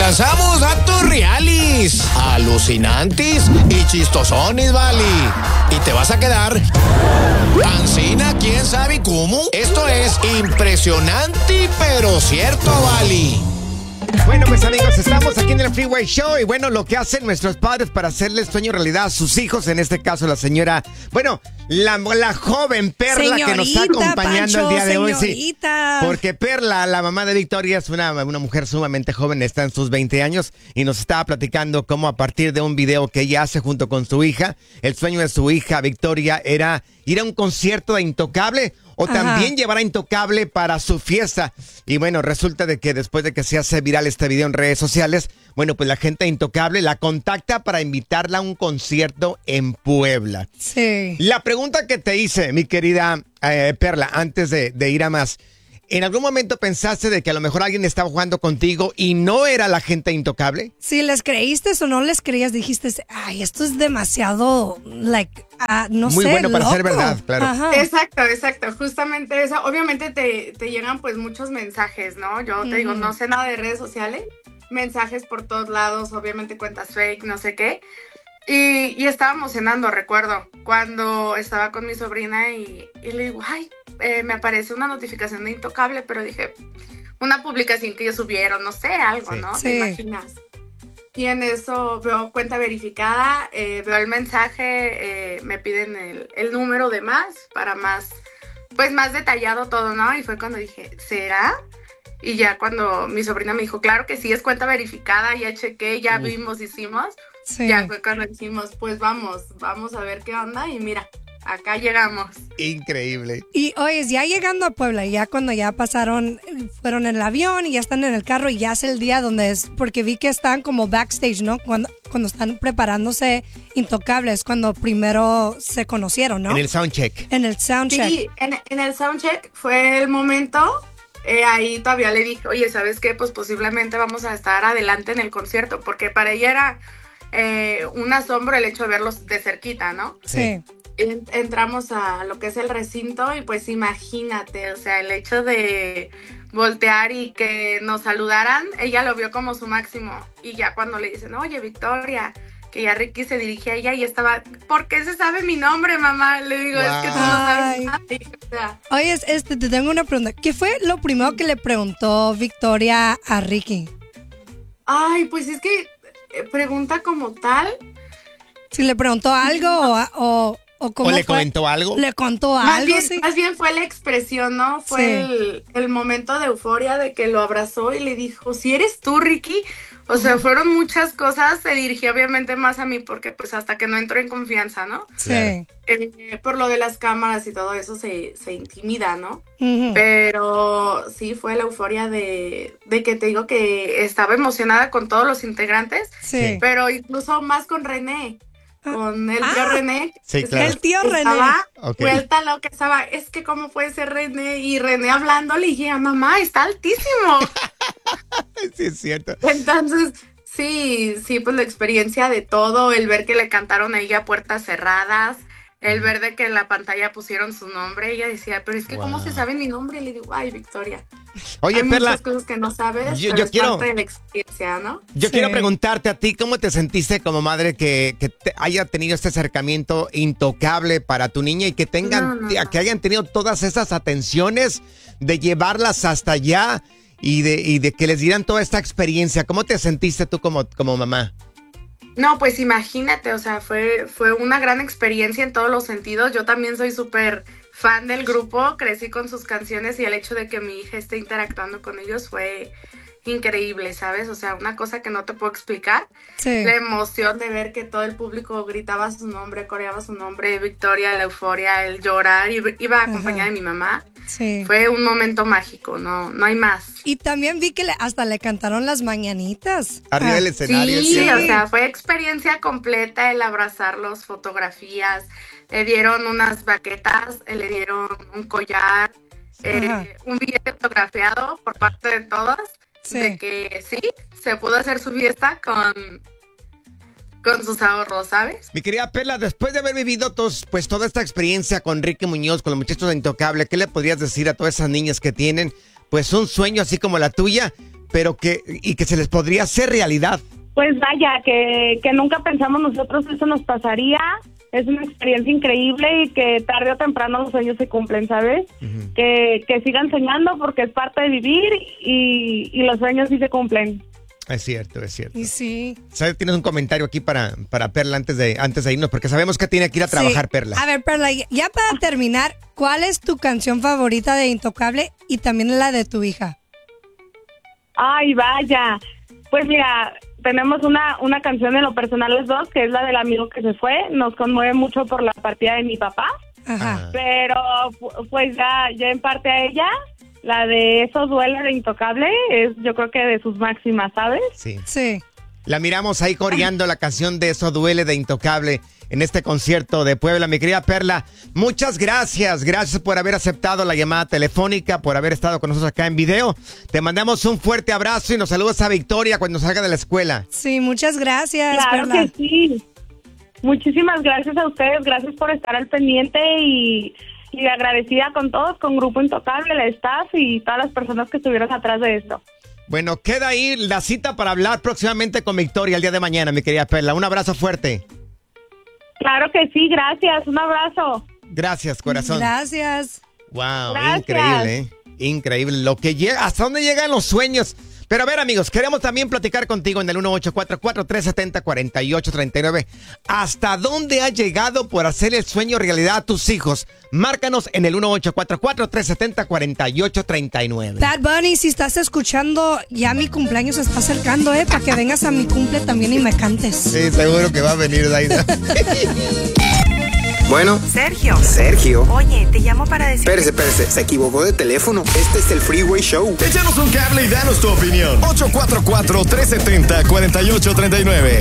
lanzamos datos reales, alucinantes y chistosones, vale. Y te vas a quedar ancina, quién sabe cómo. Esto es impresionante, pero cierto, vale. Bueno, pues amigos, estamos aquí en el Freeway Show y bueno, lo que hacen nuestros padres para hacerle el sueño realidad a sus hijos, en este caso la señora, bueno, la joven Perla, señorita, que nos está acompañando, Pancho, el día de hoy. Sí, porque Perla, la mamá de Victoria, es una mujer sumamente joven, está en sus 20 años y nos estaba platicando cómo a partir de un video que ella hace junto con su hija, el sueño de su hija Victoria era ir a un concierto de Intocable o también llevar a Intocable para su fiesta. Y bueno, resulta de que después de que se hace viral este video en redes sociales, bueno, pues la gente de Intocable la contacta para invitarla a un concierto en Puebla. Sí. La pregunta que te hice, mi querida Perla, antes de ir a más, ¿en algún momento pensaste de que a lo mejor alguien estaba jugando contigo y no era la gente Intocable? Si les creíste o no les creías, dijiste, ay, esto es demasiado, no muy sé, bueno para loco. ser verdad, claro. Ajá. Exacto, justamente eso. Obviamente te llegan pues muchos mensajes, ¿no? Yo te digo, no sé nada de redes sociales, mensajes por todos lados, obviamente cuentas fake, no sé qué. Y estábamos cenando, recuerdo, cuando estaba con mi sobrina y le digo, ay, me aparece una notificación de Intocable, pero dije, una publicación que ellos subieron, no sé, algo, sí, ¿no? Sí. ¿Te imaginas? Y en eso veo cuenta verificada, veo el mensaje, me piden el número de más, para más, pues más detallado todo, ¿no? Y fue cuando dije, ¿será? Y ya cuando mi sobrina me dijo, claro que sí, es cuenta verificada, ya chequé, ya vimos, hicimos. Sí. Ya fue cuando dijimos, pues vamos a ver qué onda y mira, acá llegamos. Increíble. Y oye, ya llegando a Puebla, ya cuando ya pasaron, fueron en el avión y ya están en el carro y ya es el día donde es, porque vi que están como backstage, ¿no? Cuando están preparándose Intocables, cuando primero se conocieron, ¿no? En el soundcheck. En el soundcheck. Sí, en el soundcheck fue el momento. Ahí todavía le dije, oye, ¿sabes qué? Pues posiblemente vamos a estar adelante en el concierto, porque para ella era un asombro el hecho de verlos de cerquita, ¿no? Sí. Entramos a lo que es el recinto y pues imagínate, o sea, el hecho de voltear y que nos saludaran, ella lo vio como su máximo. Y ya cuando le dicen, oye, Victoria, que ya Ricky se dirigía a ella y estaba, ¿por qué se sabe mi nombre, mamá? Le digo, wow. Es que tú no sabes nada. O sea, oye, te tengo una pregunta. ¿Qué fue lo primero que le preguntó Victoria a Ricky? Ay, pues es que pregunta como tal. Si le preguntó algo o cómo ¿O le fue? Comentó algo? ¿Le contó algo? Más bien fue la expresión, ¿no? Fue sí. el momento de euforia de que lo abrazó y le dijo, ¿si eres tú, Ricky? O sea, fueron muchas cosas, se dirigió obviamente más a mí porque pues hasta que no entró en confianza, ¿no? Sí. Por lo de las cámaras y todo eso se intimida, ¿no? Uh-huh. Pero sí fue la euforia de que te digo que estaba emocionada con todos los integrantes, sí. Pero incluso más con René. Con el tío René. Sí, claro. El tío René. Estaba vuelta loca, estaba, es que cómo puede ser René, y René hablándole y dije, mamá, está altísimo. Sí, es cierto. Entonces, sí, pues la experiencia de todo, el ver que le cantaron a ella a puertas cerradas, el ver de que en la pantalla pusieron su nombre, ella decía, pero es que ¿cómo se sabe mi nombre? Y le digo, ay, Victoria. Oye, hay Perla, muchas cosas que no sabes, yo pero quiero, es parte de la experiencia, ¿no? Yo quiero preguntarte a ti, ¿cómo te sentiste como madre que haya tenido este acercamiento Intocable para tu niña y que tengan, que hayan tenido todas esas atenciones de llevarlas hasta allá y de que les dieran toda esta experiencia? ¿Cómo te sentiste tú como mamá? No, pues imagínate, o sea, fue una gran experiencia en todos los sentidos. Yo también soy súper fan del grupo, crecí con sus canciones y el hecho de que mi hija esté interactuando con ellos fue increíble, ¿sabes? O sea, una cosa que no te puedo explicar. Sí. La emoción de ver que todo el público gritaba su nombre, coreaba su nombre, Victoria, la euforia, el llorar, iba acompañada de mi mamá. Sí. Fue un momento mágico, no hay más. Y también vi que hasta le cantaron las mañanitas. Arriba del escenario. Sí, o sea, fue experiencia completa el abrazarlos, fotografías, le dieron unas baquetas, le dieron un collar, un billete autografiado por parte de todas, de que sí, se pudo hacer su fiesta con sus ahorros, ¿sabes? Mi querida Perla, después de haber vivido toda esta experiencia con Ricky Muñoz, con los muchachos de Intocable, ¿qué le podrías decir a todas esas niñas que tienen pues un sueño así como la tuya, pero que se les podría hacer realidad. Pues vaya, que nunca pensamos nosotros eso nos pasaría. Es una experiencia increíble y que tarde o temprano los sueños se cumplen, ¿sabes? Uh-huh. Que sigan soñando porque es parte de vivir y los sueños sí se cumplen. Es cierto, es cierto. Y sí. ¿Sabes? Tienes un comentario aquí para Perla antes de irnos, porque sabemos que tiene que ir a trabajar, sí. Perla. A ver, Perla, ya para terminar, ¿cuál es tu canción favorita de Intocable y también la de tu hija? Ay, vaya. Pues mira, tenemos una canción en lo personal los dos, que es la del amigo que se fue. Nos conmueve mucho por la partida de mi papá. Ajá. Pero pues ya en parte a ella, la de Eso duele de Intocable es yo creo que de sus máximas, ¿sabes? Sí. Sí. La miramos ahí coreando la canción de Eso duele de Intocable en este concierto de Puebla. Mi querida Perla, muchas gracias. Gracias por haber aceptado la llamada telefónica, por haber estado con nosotros acá en video. Te mandamos un fuerte abrazo y nos saludas a Victoria cuando salga de la escuela. Sí, muchas gracias, Claro Perla. que sí. Muchísimas gracias a ustedes. Gracias por estar al pendiente y agradecida con todos, con Grupo Intocable, el staff y todas las personas que estuvieron atrás de esto. Bueno, queda ahí la cita para hablar próximamente con Victoria el día de mañana, mi querida Perla. Un abrazo fuerte. Claro que sí, gracias. Un abrazo. Gracias, corazón. Gracias. Wow, Gracias. Increíble, ¿eh? Increíble. Lo que llega, hasta dónde llegan los sueños. Pero a ver, amigos, queremos también platicar contigo en el 1844-370-4839. ¿Hasta dónde ha llegado por hacer el sueño realidad a tus hijos? Márcanos en el 1844-370-4839. Bad Bunny, si estás escuchando, ya mi cumpleaños se está acercando, para que vengas a mi cumple también y me cantes. Sí, seguro que va a venir, Daida. Bueno. Sergio. Oye, te llamo para decir... Espérese, se equivocó de teléfono. Este es el Freeway Show. Échanos un cable y danos tu opinión. 844-370-4839.